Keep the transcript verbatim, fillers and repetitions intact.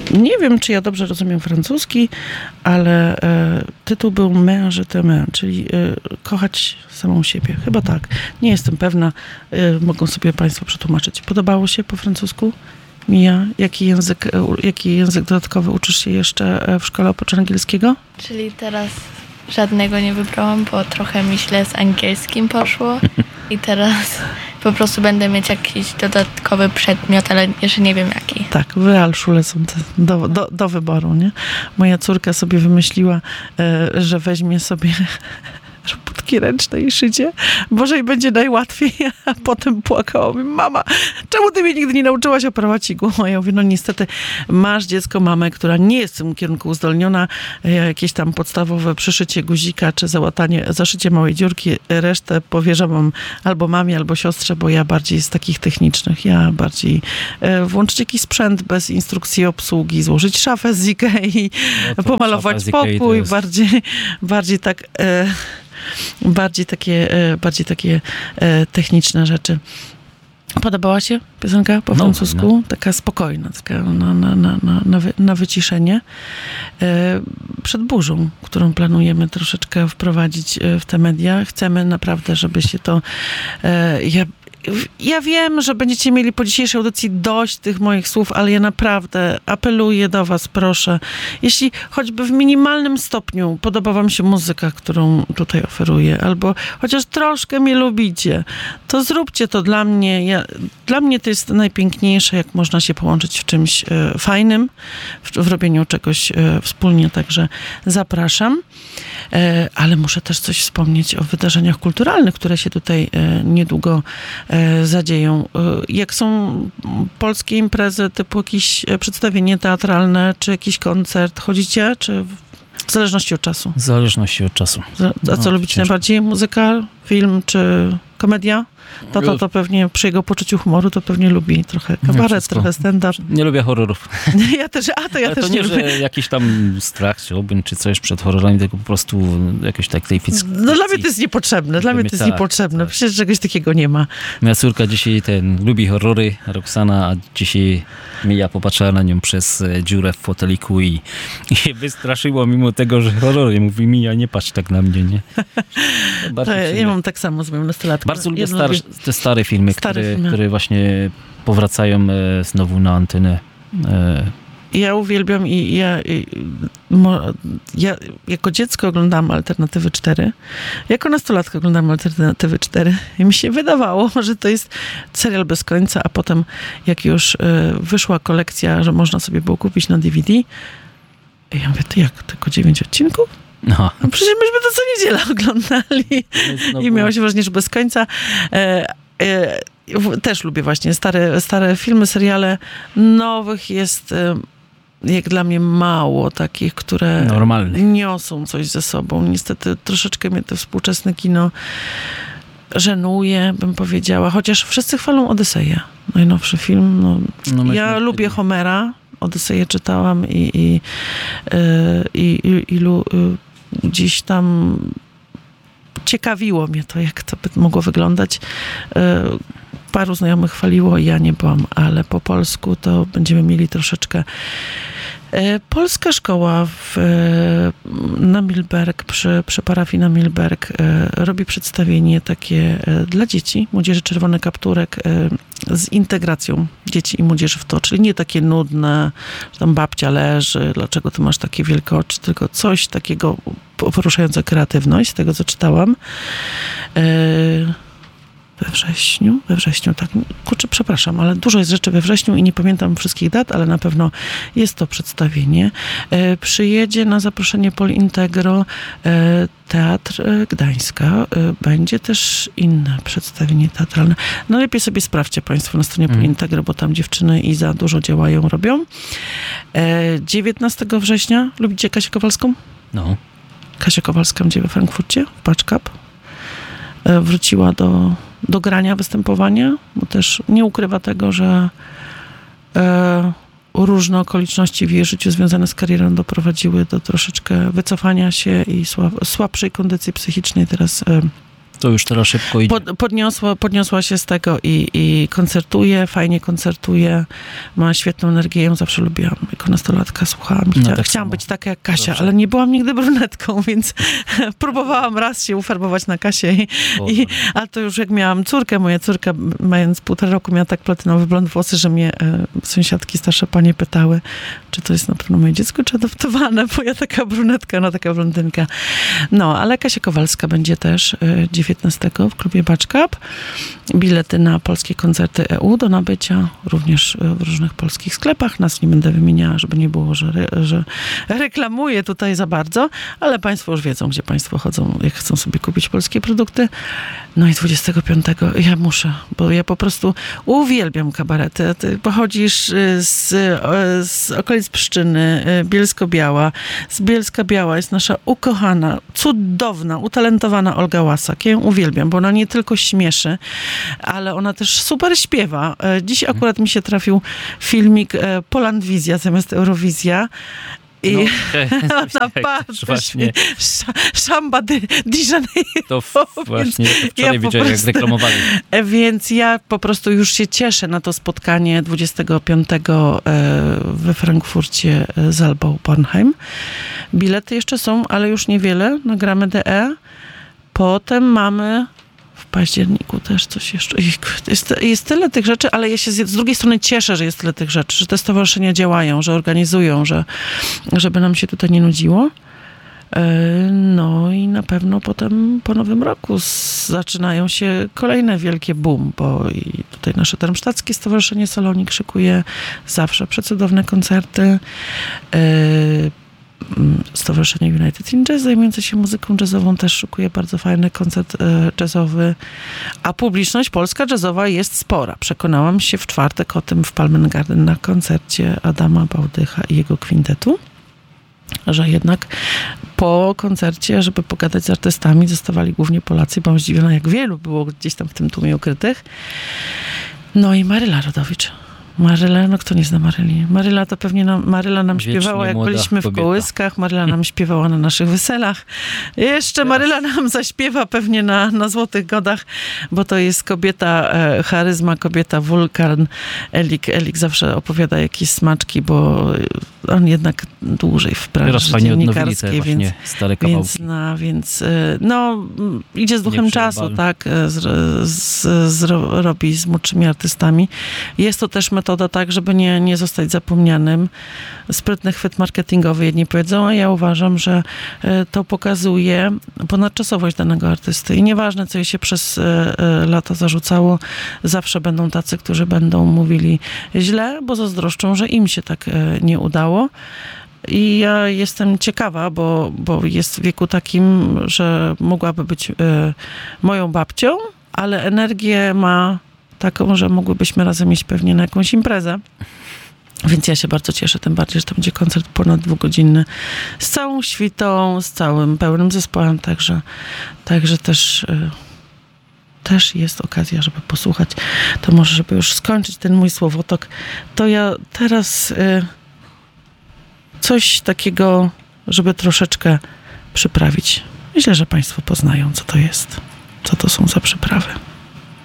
nie wiem, czy ja dobrze rozumiem francuski, ale e, tytuł był Mère, je t'aime, czyli e, kochać samą siebie. Chyba tak. Nie jestem pewna. E, mogą sobie państwo przetłumaczyć. Podobało się po francusku? Mija, jaki język, jaki język dodatkowy uczysz się jeszcze w szkole oprócz angielskiego? Czyli teraz żadnego nie wybrałam, bo trochę mi źle z angielskim poszło i teraz po prostu będę mieć jakiś dodatkowy przedmiot, ale jeszcze nie wiem jaki. Tak, w Realschule są te do, do, do wyboru, nie? Moja córka sobie wymyśliła, że weźmie sobie robótki ręczne i szycie. Boże, i będzie najłatwiej. A potem płakała mi, mama, czemu ty mnie nigdy nie nauczyłaś operować igłą? A ja mówię, no niestety masz dziecko, mamę, która nie jest w tym kierunku uzdolniona. Jakieś tam podstawowe przyszycie guzika, czy załatanie, zaszycie małej dziurki. Resztę powierzam wam albo mamie, albo siostrze, bo ja bardziej z takich technicznych. Ja bardziej e, włączyć jakiś sprzęt bez instrukcji obsługi, złożyć szafę z Ikei, no pomalować pokój. Jest... Bardziej, bardziej tak... E, Bardziej takie, bardziej takie techniczne rzeczy. Podobała się piosenka po no, francusku? No. Taka spokojna, taka na, na, na, na, na wyciszenie. Przed burzą, którą planujemy troszeczkę wprowadzić w te media. Chcemy naprawdę, żeby się to... Ja, Ja wiem, że będziecie mieli po dzisiejszej audycji dość tych moich słów, ale ja naprawdę apeluję do was, proszę. Jeśli choćby w minimalnym stopniu podoba wam się muzyka, którą tutaj oferuję, albo chociaż troszkę mnie lubicie, to zróbcie to dla mnie. Ja, dla mnie to jest najpiękniejsze, jak można się połączyć w czymś e, fajnym, w, w robieniu czegoś e, wspólnie, także zapraszam. E, ale muszę też coś wspomnieć o wydarzeniach kulturalnych, które się tutaj e, niedługo e, zadzieją. Jak są polskie imprezy, typu jakieś przedstawienie teatralne, czy jakiś koncert, chodzicie, czy w zależności od czasu? W zależności od czasu. A co no, lubicie ciężko. Najbardziej? Muzyka, film, czy komedia? To, to, to pewnie przy jego poczuciu humoru to pewnie lubi trochę kabaret, trochę stand-up. Nie lubię horrorów. Ja też, a to ja Ale też to nie, nie że lubię. jakiś tam strach czy obyn, czy coś przed horrorami, tylko po prostu jakoś tak tej fikcji. No dla mnie to jest niepotrzebne, dla mnie to jest tak, niepotrzebne. Tak. Przecież czegoś takiego nie ma. Moja córka dzisiaj ten lubi horrory, Roxana, a dzisiaj Mija popatrzyła na nią przez dziurę w foteliku i, i się wystraszyło mimo tego, że horrory. Mówi, Mija, nie patrz tak na mnie, nie? To ja, ja mam tak samo z moim nastolatkiem. Bardzo lubię star, te stare filmy, stare które, filmy. które właśnie powracają e, znowu na antenę. E. Ja uwielbiam i ja, i, mo, ja jako dziecko oglądałam Alternatywy cztery. Jako nastolatka oglądałam Alternatywy cztery i mi się wydawało, że to jest serial bez końca, a potem jak już y, wyszła kolekcja, że można sobie było kupić na D V D, ja mówię, to jak, tylko dziewięć odcinków? No. No przecież myśmy to co niedzielę oglądali i miało się wrażenie, że bez końca. E, e, też lubię właśnie stare, stare filmy, seriale. Nowych jest e, jak dla mnie mało takich, które Normalny. niosą coś ze sobą. Niestety troszeczkę mnie to współczesne kino żenuje, bym powiedziała. Chociaż wszyscy chwalą Odyseję. Najnowszy film. No, no ja lubię Homera. Odyseję czytałam i, i, i, i, i lu, gdzieś tam ciekawiło mnie to, jak to by mogło wyglądać. Paru znajomych chwaliło, ja nie byłam, ale po polsku to będziemy mieli troszeczkę. Polska szkoła w, na Milberg, przy, przy parafii na Milberg robi przedstawienie takie dla dzieci, młodzieży Czerwony Kapturek z integracją dzieci i młodzieży w to, czyli nie takie nudne, że tam babcia leży, dlaczego ty masz takie wielkie oczy, tylko coś takiego poruszające kreatywność, z tego co czytałam. We wrześniu, we wrześniu, tak, kurczę, przepraszam, ale dużo jest rzeczy we wrześniu i nie pamiętam wszystkich dat, ale na pewno jest to przedstawienie. E, przyjedzie na zaproszenie Polintegro e, Teatr Gdańska. E, będzie też inne przedstawienie teatralne. No lepiej sobie sprawdźcie państwo na stronie mm. Polintegro, bo tam dziewczyny i za dużo działają, robią. E, dziewiętnastego września, lubicie Kasię Kowalską? No. Kasia Kowalska będzie we Frankfurcie, w Patch Cup. E, wróciła do do grania, występowania, bo też nie ukrywa tego, że e, różne okoliczności w jej życiu związane z karierą doprowadziły do troszeczkę wycofania się i słab, słabszej kondycji psychicznej. Teraz e, To już teraz szybko idzie. Pod, podniosła, podniosła się z tego i, i koncertuje, fajnie koncertuje, ma świetną energię, ją zawsze lubiłam. Jako nastolatka słuchałam. Chcia, No tak chciałam samo. być taka jak Kasia, Dobrze. ale nie byłam nigdy brunetką, więc próbowałam raz się ufarbować na Kasię. I, i, a to już jak miałam córkę, moja córka mając półtora roku miała tak platynowy blond włosy, że mnie e, sąsiadki, starsze panie pytały, czy to jest na pewno moje dziecko, czy adoptowane, bo ja taka brunetka, ona taka blondynka. No, ale Kasia Kowalska będzie też e, dziewiętnastego w klubie Batch Cup. Bilety na polskie koncerty E U do nabycia, również w różnych polskich sklepach. Nas nie będę wymieniała, żeby nie było, że, re, że reklamuję tutaj za bardzo, ale państwo już wiedzą, gdzie państwo chodzą, jak chcą sobie kupić polskie produkty. No i dwudziestego piątego ja muszę, bo ja po prostu uwielbiam kabarety. Ty pochodzisz z, z okolic Pszczyny, Bielsko-Biała. Z Bielska-Biała jest nasza ukochana, cudowna, utalentowana Olga Łasak. Ja ją uwielbiam, bo ona nie tylko śmieszy, ale ona też super śpiewa. Dziś akurat mi się trafił filmik Polandwizja zamiast Eurowizja. I no, ona patrzy, właśnie. Szamba di, di Janeiro. To właśnie to wczoraj ja widziałem, jak reklamowali. Więc ja po prostu już się cieszę na to spotkanie dwudziestego piątego we Frankfurcie z Albą Bornheim. Bilety jeszcze są, ale już niewiele. Nagramy D E. Potem mamy w październiku też coś jeszcze. Jest, jest tyle tych rzeczy, ale ja się z, z drugiej strony cieszę, że jest tyle tych rzeczy, że te stowarzyszenia działają, że organizują, że, żeby nam się tutaj nie nudziło. No i na pewno potem po nowym roku zaczynają się kolejne wielkie boom, bo i tutaj nasze Darmstadtskie Stowarzyszenie Salonik szykuje zawsze przecudowne koncerty. Stowarzyszenie United in Jazz zajmujące się muzyką jazzową też szykuje bardzo fajny koncert e, jazzowy, a publiczność polska jazzowa jest spora. Przekonałam się w czwartek o tym w Palmen Garden na koncercie Adama Bałdycha i jego kwintetu, że jednak po koncercie, żeby pogadać z artystami, zostawali głównie Polacy. Byłam zdziwiona, jak wielu było gdzieś tam w tym tłumie ukrytych. No i Maryla Rodowicz. Maryla, no kto nie zna Maryli? Maryla to pewnie nam, Maryla nam Wiecznie śpiewała, jak byliśmy kobieta. w kołyskach. Maryla nam śpiewała na naszych weselach. Jeszcze Maryla nam zaśpiewa pewnie na, na Złotych Godach, bo to jest kobieta e, charyzma, kobieta wulkan. Elik, Elik zawsze opowiada jakieś smaczki, bo on jednak dłużej w branży dziennikarskiej, więc, stare więc, no, więc no, idzie z duchem czasu, tak, z, z, z, robi z młodszymi artystami. Jest to też metoda tak, żeby nie, nie zostać zapomnianym. Sprytny chwyt marketingowy, jedni powiedzą, a ja uważam, że to pokazuje ponadczasowość danego artysty. I nieważne, co jej się przez lata zarzucało, zawsze będą tacy, którzy będą mówili źle, bo zazdroszczą, że im się tak nie udało. I ja jestem ciekawa, bo, bo jest w wieku takim, że mogłaby być y, moją babcią, ale energię ma taką, że mogłybyśmy razem iść pewnie na jakąś imprezę. Więc ja się bardzo cieszę, tym bardziej, że to będzie koncert ponad dwugodzinny z całą świtą, z całym pełnym zespołem, także, także też... Y, też jest okazja, żeby posłuchać. To może, żeby już skończyć ten mój słowotok, to ja teraz... Y, coś takiego, żeby troszeczkę przyprawić. Myślę, że państwo poznają, co to jest. Co to są za przyprawy.